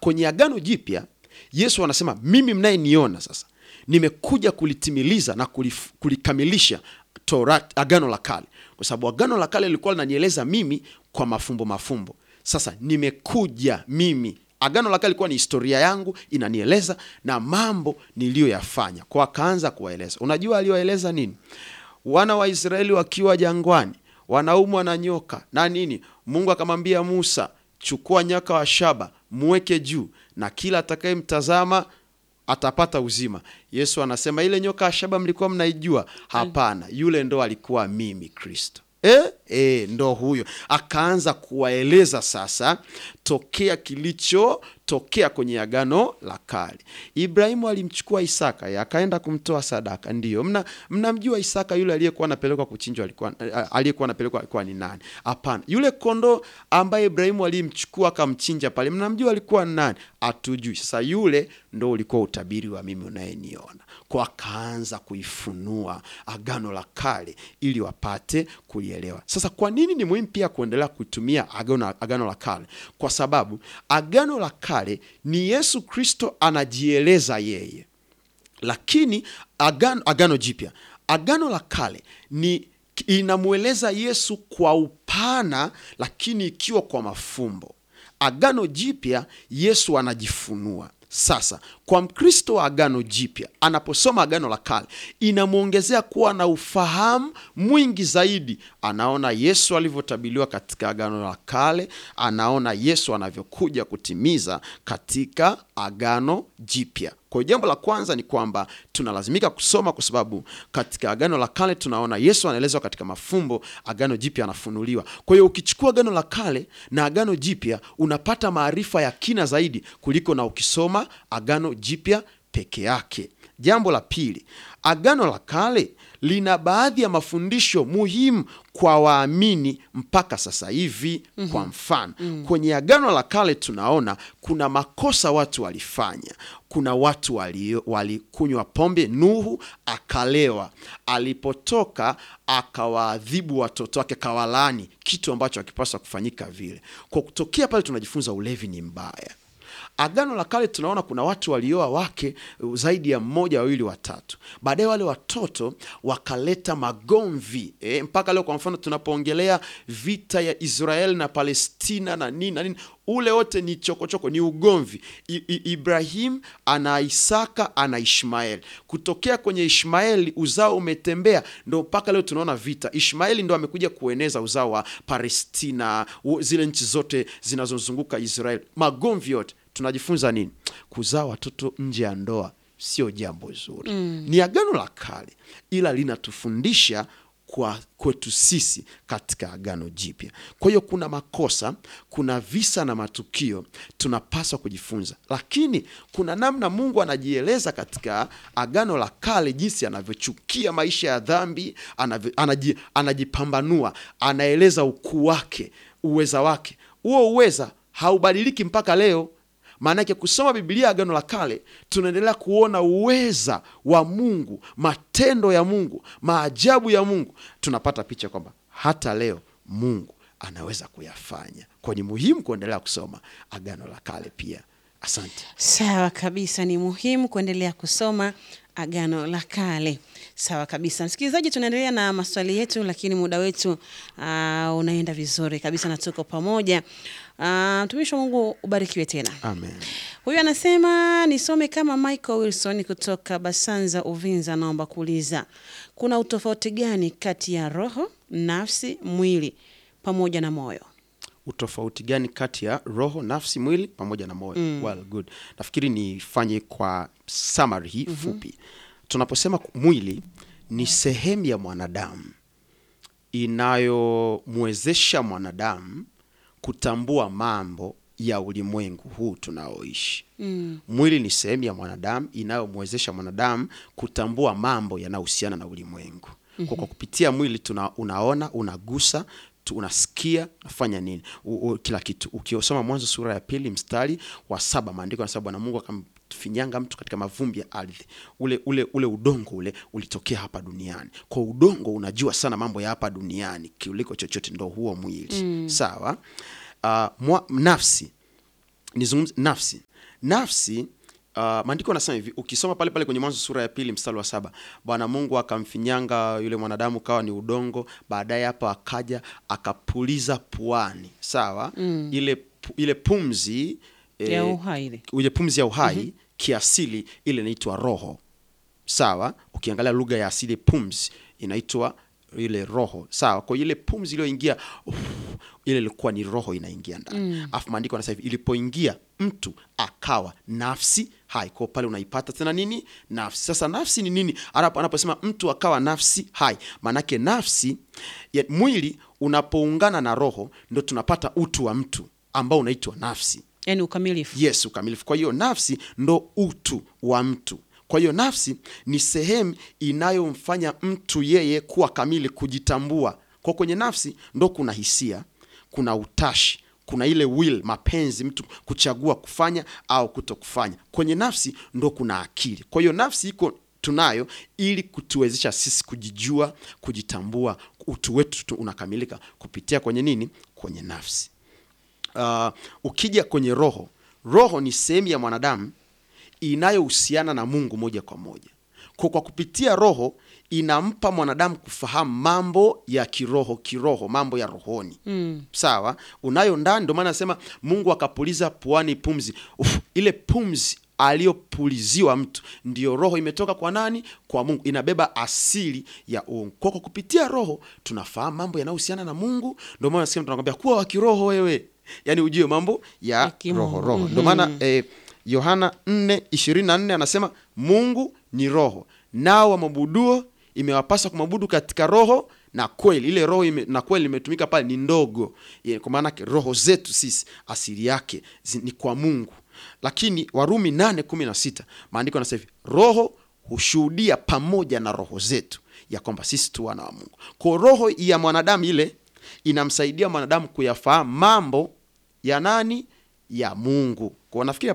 kwenye Agano Jipya Yesu anasema mimi mnayeniona sasa nimekuja kulitimiliza na kulikamilisha Agano la Kale, kwa sababu Agano la Kale lilikuwa linanieleza mimi kwa mafumbo. Sasa nimekuja mimi, Agano la Kale lilikuwa ni historia yangu, inanieleza na mambo niliyoyafanya. Kwa akaanza kuwaeleza. Unajua aliyoeleza nini? Wana wa Israeli wakiwa jangwani wanaumwa na nyoka na nini, Mungu akamwambia Musa, chukua nyoka wa shaba muweke juu na kila atakayemtazama atapata uzima. Yesu anasema ile nyoka wa shaba mlikuwa mnaijua? Hapana, yule ndo alikuwa mimi Kristo. Ndo huyo. Akaanza kuwaeleza sasa tokea kilichotokea kwenye Agano la Kale. Ibrahimu alimchukua Isaka, akaenda kumtoa sadaka. Ndio mnamjua Isaka, yule aliyekuwa anapelekwa kuchinjwa alikuwa ni nani? Hapana, yule kondoo ambaye Ibrahimu alimchukua akamchinja pale, mnamjua alikuwa nani? Hatujui. Sasa yule ndo ulikuwa utabiri wa mimi unayeniona. Kwa akaanza kuifunua Agano la Kale ili wapate kulielewa. Sasa kwa nini ni muhimu pia kuendelea kutumia Agano la Kale? Kwa sababu Agano la Kale ni Yesu Kristo anajieleza yeye. Lakini Agano Jipya, Agano la Kale ni inamueleza Yesu kwa upana, lakini ikiwa kwa mafumbo. Agano Jipya Yesu anajifunua. Sasa kwa Mkristo wa Agano Jipya anaposoma Agano la Kale inamuongezea kuwa na ufahamu mwingi zaidi. Anaona Yesu alivyotabiliwa katika Agano la Kale, anaona Yesu anavyokuja kutimiza katika Agano Jipya. Kwa jambo la kwanza ni kwamba tunalazimika kusoma, kwa sababu katika Agano la Kale tunaona Yesu anaelezwa katika mafumbo, Agano Jipya anafunuliwa. Kwa hiyo ukichukua Agano la Kale na Agano Jipya unapata maarifa ya kina zaidi kuliko na ukisoma Agano Jipya peke yake. Jambo la pili, Agano la Kale lina baadhi ya mafundisho muhimu kwa waamini mpaka sasa hivi. Kwa mfano, kwenye Agano la Kale tunaona kuna makosa watu walifanya. Kuna watu walikunywa pombe, Nuhu akalewa, alipotoka akawaadhibu watoto wake, kawalani, kitu ambacho hakipaswa kufanyika vile. Kwa kutokea pale tunajifunza ulevi ni mbaya. Agano la Kale tunaona kuna watu walioa wake zaidi ya mmoja, wawili, watatu. Baadaye wale watoto wakaleta magomvi. Mpaka leo kwa mfano tunapoongelea vita ya Israeli na Palestina na nini, ule wote ni chokochoko, ni ugomvi. Ibrahim ana Isaka, ana Ishmaeli. Kutokea kwenye Ishmaeli uzao umetembea, ndo mpaka leo tunaona vita. Ishmaeli ndo amekuja kueneza uzao wa Palestina, zile nchi zote zinazozunguka Israeli. Magomvi yote. Tunajifunza nini? Kuzaa watoto nje ya ndoa sio jambo zuri. Ni Agano la Kale, ila linatufundisha kwetu sisi katika Agano Jipya. Kwa hiyo kuna makosa, kuna visa na matukio tunapaswa kujifunza, lakini kuna namna Mungu anajieleza katika Agano la Kale, jinsi anavyochukia maisha ya dhambi, anajipambanua, anaeleza ukuu wake, uweza wake. Huo uweza haubadiliki mpaka leo. Maanake kusoma Biblia Agano la Kale tunaendelea kuona uweza wa Mungu, matendo ya Mungu, maajabu ya Mungu. Tunapata picha kwamba hata leo Mungu anaweza kuyafanya. Kwa ni muhimu kuendelea kusoma Agano la Kale pia. Asante. Sawa kabisa, ni muhimu kuendelea kusoma Agano la Kale. Sawa kabisa. Msikilizaji, tunaendelea na maswali yetu, lakini muda wetu unaenda vizuri kabisa na tuko pamoja. Mtumishi wa Mungu ubarikiwe tena. Amen. Huyu anasema nisome kama Michael Wilson kutoka Basanza Uvinza, naomba kuuliza kuna utofauti gani kati ya roho, nafsi, mwili pamoja na moyo? Utofauti gani kati ya roho, nafsi, mwili pamoja na moyo? Well, good. Nafikiri nifanye kwa summary hii fupi. Tunaposema mwili ni sehemu ya mwanadamu inayomwezesha mwanadamu kutambua mambo ya ulimwengu huu tunaoishi. Mwili ni sehemu ya mwanadamu inayomwezesha mwanadamu kutambua mambo yanayohusiana na ulimwengu. Kwa kupitia mwili unaona, unagusa, unasikia, nafanya nini, kila kitu. Ukiosoma Mwanzo sura ya 2 mstari wa 7, maandiko yanasema Bwana Mungu akamfinyanga mtu katika mavumbi ya ardhi. Ule udongo ule ulitokea hapa duniani. Kwa udongo unajua sana mambo ya hapa duniani kuliko chochote, ndo huo mwili. Sawa? Nafsi nizungumze nafsi. Nafsi, maandiko yanasema hivi, ukisoma pale pale kwenye Mwanzo sura ya 2 mstari wa 7, Bwana Mungu akamfinyanga yule mwanadamu kawa ni udongo, baadaye hapa akaja akapuliza puani, sawa? Ile pumzi ya uhai, ile pumzi ya uhai kiasili ile inaitwa roho, sawa? Ukiangalia lugha ya asili pumzi inaitwa ile roho, sawa? Kwa ile pumzi iliyoingia, ile ilikuwa ni roho inaingia ndani. Afu maandiko yanasema hivi, ilipoingia mtu akawa nafsi hai. Kwa pale unaipata tena nini? Nafsi. Sasa nafsi ni nini? Anaposema mtu akawa nafsi hai, manake nafsi ya mwili unapoungana na roho ndo tunapata utu wa mtu ambao unaitwa nafsi. yani ukamilifu. Yes, ukamilifu. Kwa hiyo nafsi ndo utu wa mtu. Kwa hiyo nafsi ni sehemu inayomfanya mtu yeye kuwa kamili, kujitambua. Kwa kwenye nafsi ndo kuna hisia, kuna utashi, kuna ile will, mapenzi, mtu kuchagua kufanya au kutokufanya. Kwenye nafsi ndo kuna akili. Kwa hiyo nafsi iko tunayo ili kutuwezesha sisi kujijua, kujitambua. Utu wetu unakamilika kupitia kwenye nini? Kwenye nafsi. Ukija kwenye roho, roho ni sehemu ya mwanadamu inayohusiana na Mungu moja kwa moja. Kwa kupitia roho inampa mwanadamu kufahamu mambo ya kiroho, mambo ya rohoni. Sawa? Unayo ndani, ndio maana nasema Mungu akapuliza puani pumzi. Ile pumzi aliyopuliziwa mtu ndio roho imetoka kwa nani? Kwa Mungu. Inabeba asili ya uungu. Kwa kupitia roho tunafahamu mambo yanayohusiana na Mungu. Ndio maana nasema tunakwambia kuwa wa kiroho wewe. Yaani ujue mambo ya roho. Ndio maana Yohana 4:24 anasema Mungu ni roho, nao wamwabuduo imewapasa kumwabudu katika roho na kweli. Ile roho na kweli imetumika pale ni ndogo, kwa maana roho zetu sisi asili yake ni kwa Mungu. Lakini Warumi 8:16 maandiko yanasema roho hushuhudia pamoja na roho zetu ya kwamba sisi tu wana wa Mungu. Kwa roho ya mwanadamu ile inamsaidia mwanadamu kuyafahamu mambo ya nani? Ya Mungu. Kwa nafikiri